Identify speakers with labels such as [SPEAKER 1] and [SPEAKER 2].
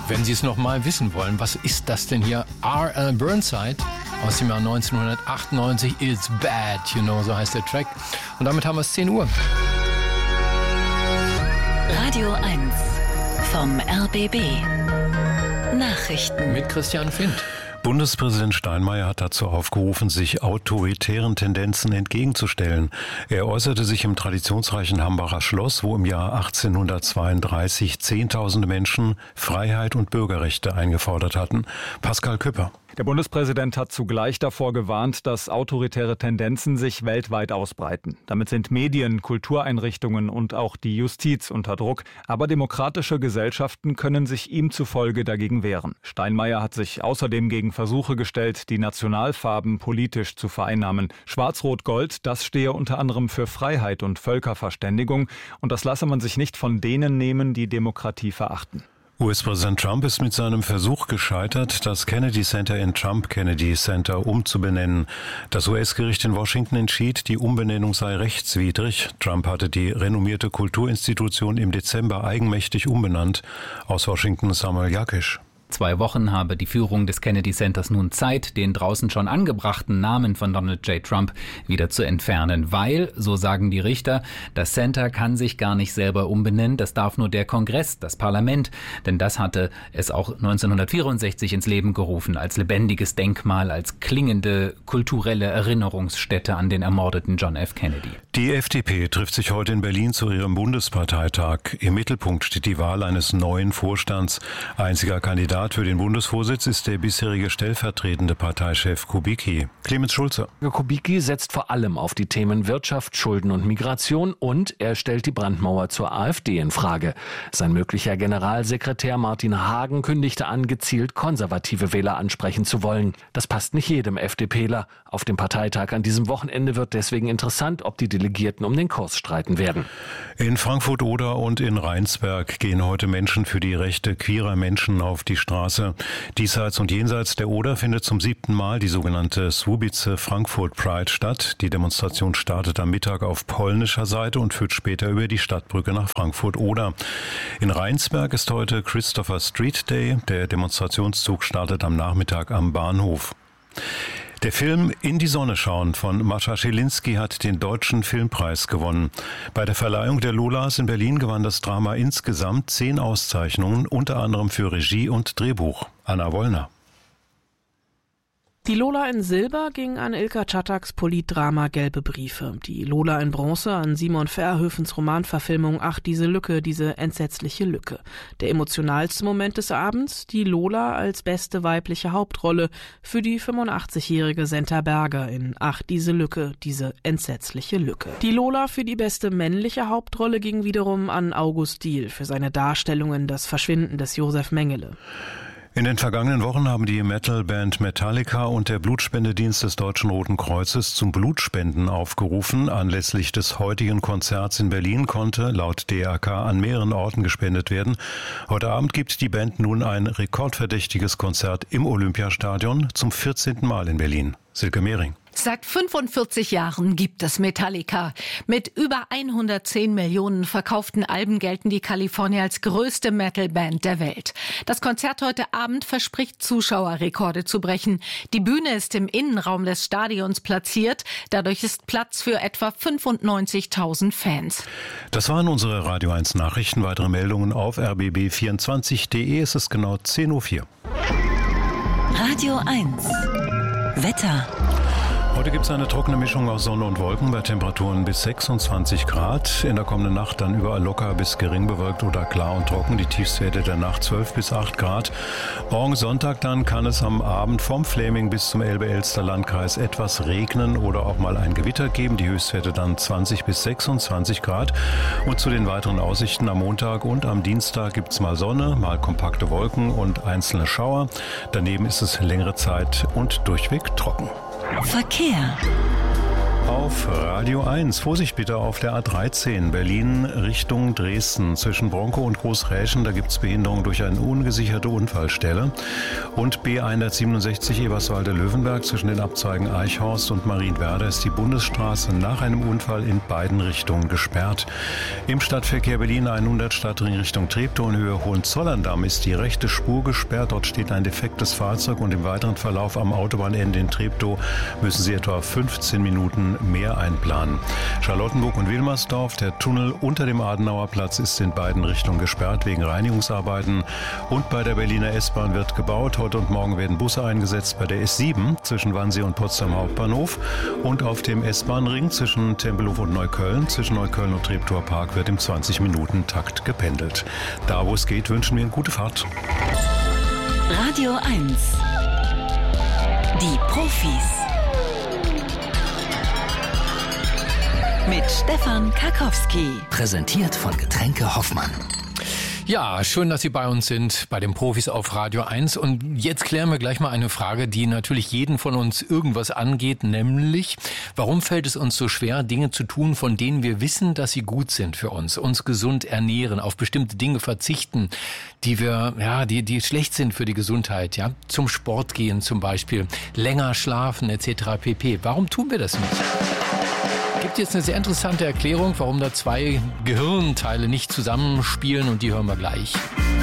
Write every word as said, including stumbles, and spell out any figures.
[SPEAKER 1] Wenn Sie es noch mal wissen wollen, was ist das denn hier? R L. Burnside aus dem Jahr neunzehnhundertachtundneunzig, It's Bad, you know, so heißt der Track. Und damit haben wir es zehn Uhr.
[SPEAKER 2] Radio eins vom R B B. Nachrichten
[SPEAKER 1] mit Christian Findt.
[SPEAKER 3] Bundespräsident Steinmeier hat dazu aufgerufen, sich autoritären Tendenzen entgegenzustellen. Er äußerte sich im traditionsreichen Hambacher Schloss, wo im Jahr achtzehnhundertzweiunddreißig Zehntausende Menschen Freiheit und Bürgerrechte eingefordert hatten. Pascal Küpper.
[SPEAKER 4] Der Bundespräsident hat zugleich davor gewarnt, dass autoritäre Tendenzen sich weltweit ausbreiten. Damit sind Medien, Kultureinrichtungen und auch die Justiz unter Druck. Aber demokratische Gesellschaften können sich ihm zufolge dagegen wehren. Steinmeier hat sich außerdem gegen Versuche gestellt, die Nationalfarben politisch zu vereinnahmen. Schwarz-Rot-Gold, das stehe unter anderem für Freiheit und Völkerverständigung. Und das lasse man sich nicht von denen nehmen, die Demokratie verachten.
[SPEAKER 3] U S-Präsident Trump ist mit seinem Versuch gescheitert, das Kennedy Center in Trump Kennedy Center umzubenennen. Das U S-Gericht in Washington entschied, die Umbenennung sei rechtswidrig. Trump hatte die renommierte Kulturinstitution im Dezember eigenmächtig umbenannt. Aus Washington Samuel Jakisch.
[SPEAKER 5] Zwei Wochen habe die Führung des Kennedy Centers nun Zeit, den draußen schon angebrachten Namen von Donald J. Trump wieder zu entfernen, weil, so sagen die Richter, das Center kann sich gar nicht selber umbenennen, das darf nur der Kongress, das Parlament, denn das hatte es auch neunzehnhundertvierundsechzig ins Leben gerufen, als lebendiges Denkmal, als klingende kulturelle Erinnerungsstätte an den ermordeten John F. Kennedy.
[SPEAKER 3] Die F D P trifft sich heute in Berlin zu ihrem Bundesparteitag. Im Mittelpunkt steht die Wahl eines neuen Vorstands. Einziger Kandidat für den Bundesvorsitz ist der bisherige stellvertretende Parteichef Kubicki. Clemens Schulze.
[SPEAKER 6] Kubicki setzt vor allem auf die Themen Wirtschaft, Schulden und Migration und er stellt die Brandmauer zur AfD in Frage. Sein möglicher Generalsekretär Martin Hagen kündigte an, gezielt konservative Wähler ansprechen zu wollen. Das passt nicht jedem FDPler. Auf dem Parteitag an diesem Wochenende wird deswegen interessant, ob die Delegierten um den Kurs streiten werden.
[SPEAKER 3] In Frankfurt-Oder und in Rheinsberg gehen heute Menschen für die Rechte queerer Menschen auf die Straße. Diesseits und jenseits der Oder findet zum siebten Mal die sogenannte Słubice Frankfurt Pride statt. Die Demonstration startet am Mittag auf polnischer Seite und führt später über die Stadtbrücke nach Frankfurt-Oder. In Rheinsberg ist heute Christopher Street Day. Der Demonstrationszug startet am Nachmittag am Bahnhof. Der Film In die Sonne schauen von Mascha Schilinski hat den Deutschen Filmpreis gewonnen. Bei der Verleihung der Lolas in Berlin gewann das Drama insgesamt zehn Auszeichnungen, unter anderem für Regie und Drehbuch. Anna Wollner.
[SPEAKER 7] Die Lola in Silber ging an Ilka Czattaks Politdrama Gelbe Briefe. Die Lola in Bronze an Simon Verhoevens Romanverfilmung Ach, diese Lücke, diese entsetzliche Lücke. Der emotionalste Moment des Abends, die Lola als beste weibliche Hauptrolle für die fünfundachtzigjährige Senta Berger in Ach, diese Lücke, diese entsetzliche Lücke. Die Lola für die beste männliche Hauptrolle ging wiederum an August Diehl für seine Darstellung in Das Verschwinden des Josef Mengele.
[SPEAKER 3] In den vergangenen Wochen haben die Metalband Metallica und der Blutspendedienst des Deutschen Roten Kreuzes zum Blutspenden aufgerufen. Anlässlich des heutigen Konzerts in Berlin konnte laut D R K an mehreren Orten gespendet werden. Heute Abend gibt die Band nun ein rekordverdächtiges Konzert im Olympiastadion zum vierzehnten Mal in Berlin. Silke Mehring.
[SPEAKER 8] Seit fünfundvierzig Jahren gibt es Metallica. Mit über hundertzehn Millionen verkauften Alben gelten die Kalifornier als größte Metalband der Welt. Das Konzert heute Abend verspricht, Zuschauerrekorde zu brechen. Die Bühne ist im Innenraum des Stadions platziert. Dadurch ist Platz für etwa fünfundneunzigtausend Fans.
[SPEAKER 3] Das waren unsere Radio eins Nachrichten. Weitere Meldungen auf r b b vierundzwanzig punkt d e. Es ist genau zehn Uhr vier.
[SPEAKER 2] Radio eins Wetter.
[SPEAKER 3] Heute gibt es eine trockene Mischung aus Sonne und Wolken bei Temperaturen bis sechsundzwanzig Grad. In der kommenden Nacht dann überall locker bis gering bewölkt oder klar und trocken. Die Tiefstwerte der Nacht zwölf bis acht Grad. Morgen Sonntag dann kann es am Abend vom Fläming bis zum Elbe-Elster-Landkreis etwas regnen oder auch mal ein Gewitter geben. Die Höchstwerte dann zwanzig bis sechsundzwanzig Grad. Und zu den weiteren Aussichten am Montag und am Dienstag gibt es mal Sonne, mal kompakte Wolken und einzelne Schauer. Daneben ist es längere Zeit und durchweg trocken.
[SPEAKER 2] Verkehr.
[SPEAKER 3] Auf Radio eins. Vorsicht bitte auf der A dreizehn Berlin Richtung Dresden. Zwischen Bronkow und Großräschen, da gibt es Behinderung durch eine ungesicherte Unfallstelle. Und B hundertsiebenundsechzig Eberswalde-Löwenberg zwischen den Abzweigen Eichhorst und Marienwerder ist die Bundesstraße nach einem Unfall in beiden Richtungen gesperrt. Im Stadtverkehr Berlin hundert Stadtring Richtung Treptow in Höhe Hohenzollern-Damm ist die rechte Spur gesperrt. Dort steht ein defektes Fahrzeug und im weiteren Verlauf am Autobahnende in Treptow müssen Sie etwa fünfzehn Minuten mehr einplanen. Charlottenburg und Wilmersdorf, der Tunnel unter dem Adenauerplatz ist in beiden Richtungen gesperrt wegen Reinigungsarbeiten. Und bei der Berliner S-Bahn wird gebaut. Heute und morgen werden Busse eingesetzt bei der S sieben zwischen Wannsee und Potsdam Hauptbahnhof. Und auf dem S-Bahn-Ring zwischen Tempelhof und Neukölln, zwischen Neukölln und Treptower Park wird im zwanzig-Minuten-Takt gependelt. Da, wo es geht, wünschen wir eine gute Fahrt.
[SPEAKER 2] Radio eins. Die Profis. Mit Stefan Karkowski.
[SPEAKER 9] Präsentiert von Getränke Hoffmann.
[SPEAKER 1] Ja, schön, dass Sie bei uns sind, bei den Profis auf Radio eins. Und jetzt klären wir gleich mal eine Frage, die natürlich jeden von uns irgendwas angeht, nämlich, warum fällt es uns so schwer, Dinge zu tun, von denen wir wissen, dass sie gut sind für uns, uns gesund ernähren, auf bestimmte Dinge verzichten, die wir, ja, die, die schlecht sind für die Gesundheit, ja, zum Sport gehen zum Beispiel, länger schlafen et cetera pp. Warum tun wir das nicht? Gibt jetzt eine sehr interessante Erklärung, warum da zwei Gehirnteile nicht zusammenspielen und die hören wir gleich.